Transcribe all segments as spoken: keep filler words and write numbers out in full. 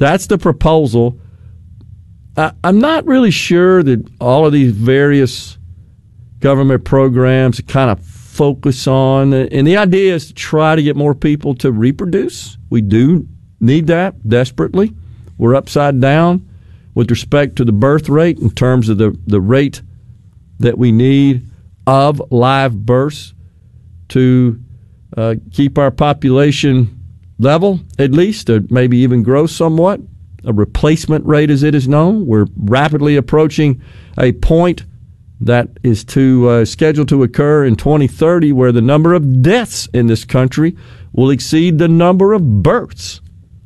That's the proposal. I, I'm not really sure that all of these various government programs kind of focus on, and the idea is to try to get more people to reproduce. We do need that desperately. We're upside down with respect to the birth rate in terms of the, the rate that we need of live births to uh, keep our population level, at least, or maybe even grow somewhat. A replacement rate, as it is known. We're rapidly approaching a point that is to uh, scheduled to occur in twenty thirty where the number of deaths in this country will exceed the number of births.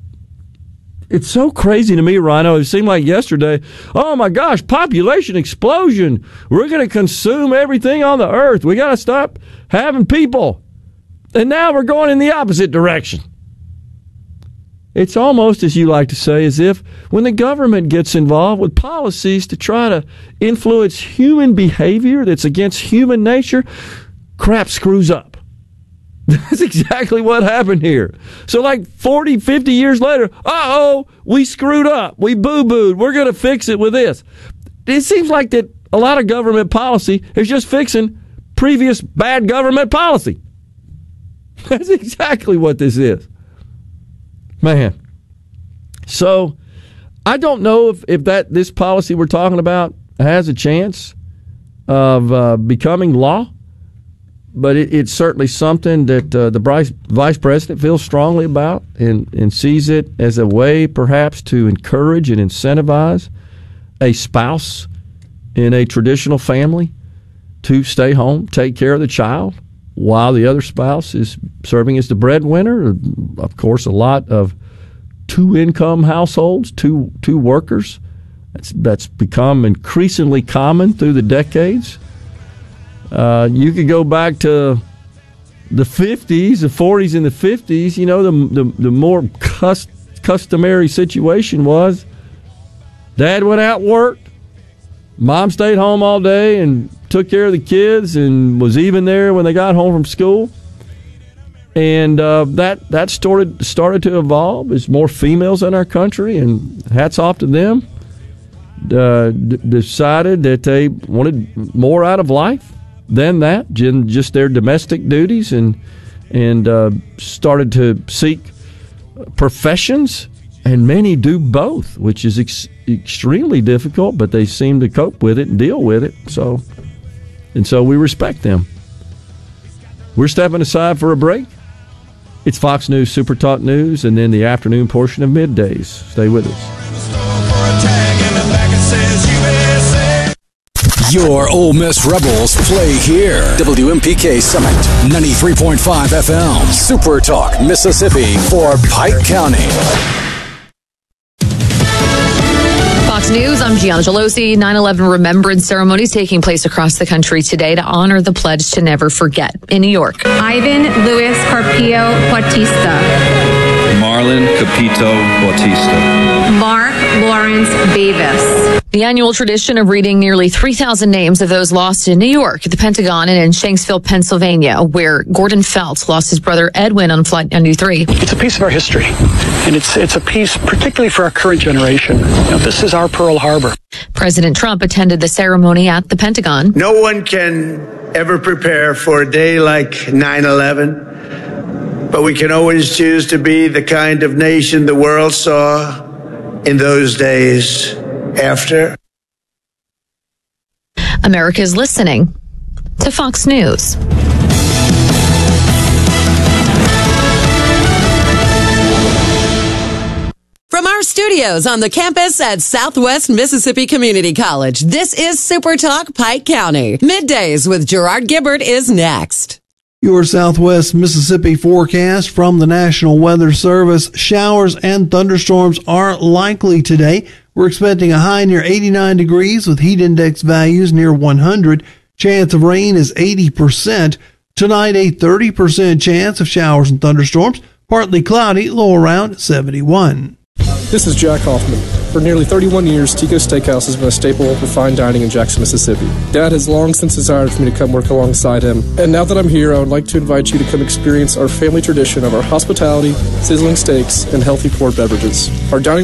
It's so crazy to me, Rhino. It seemed like yesterday, oh my gosh, population explosion. We're going to consume everything on the earth. We got to stop having people. And now we're going in the opposite direction. It's almost, as you like to say, as if when the government gets involved with policies to try to influence human behavior that's against human nature, crap screws up. That's exactly what happened here. So like forty, fifty years later, uh-oh, we screwed up. We boo-booed. We're going to fix it with this. It seems like that a lot of government policy is just fixing previous bad government policy. That's exactly what this is. Man. So I don't know if, if that this policy we're talking about has a chance of uh, becoming law. But it, it's certainly something that uh, the vice, vice president feels strongly about and, and sees it as a way, perhaps, to encourage and incentivize a spouse in a traditional family to stay home, take care of the child, while the other spouse is serving as the breadwinner. Of course, a lot of two-income households, two two workers. That's, that's become increasingly common through the decades. Uh, you could go back to the fifties, the forties and the fifties. You know, the the, the more cust, customary situation was dad went out and worked, mom stayed home all day and took care of the kids and was even there when they got home from school. And uh, that that started started to evolve as more females in our country, and hats off to them, uh, d- decided that they wanted more out of life than that, just their domestic duties, and and uh, started to seek professions, and many do both, which is ex- extremely difficult, but they seem to cope with it and deal with it. So, and so we respect them. We're stepping aside for a break. It's Fox News Super Talk News, and then the afternoon portion of Middays. Stay with us. Your Ole Miss Rebels play here. W M P K Summit, ninety-three point five F M. Super Talk, Mississippi for Pike County. Fox News, I'm Gianna Gelosi. nine eleven remembrance ceremonies taking place across the country today to honor the pledge to never forget. In New York, Ivan Luis Carpio Bautista. Marlon Capito Bautista. Mark Lawrence Davis. The annual tradition of reading nearly three thousand names of those lost in New York, the Pentagon, and in Shanksville, Pennsylvania, where Gordon Felt lost his brother Edwin on Flight ninety-three. It's a piece of our history, and it's it's a piece particularly for our current generation. You know, this is our Pearl Harbor. President Trump attended the ceremony at the Pentagon. No one can ever prepare for a day like nine eleven, but we can always choose to be the kind of nation the world saw in those days after. America's listening to Fox News. From our studios on the campus at Southwest Mississippi Community College, this is Super Talk Pike County. Middays with Gerard Gibbert is next. Your Southwest Mississippi forecast from the National Weather Service. Showers and thunderstorms are likely today. We're expecting a high near eighty-nine degrees with heat index values near one hundred. Chance of rain is eighty percent. Tonight, a thirty percent chance of showers and thunderstorms. Partly cloudy, low around seventy-one. This is Jack Hoffman. For nearly thirty-one years, Tico's Steakhouse has been a staple for fine dining in Jackson, Mississippi. Dad has long since desired for me to come work alongside him, and now that I'm here, I would like to invite you to come experience our family tradition of our hospitality, sizzling steaks, and healthy poured beverages. Our dining